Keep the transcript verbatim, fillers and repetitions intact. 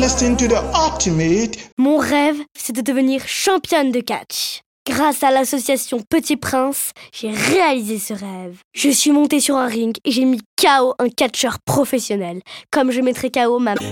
listening to the Ultimate. Mon rêve, c'est de devenir championne de catch. Grâce à l'association Petit Prince, j'ai réalisé ce rêve. Je suis montée sur un ring et j'ai mis K O un catcheur professionnel, comme je mettrais K O ma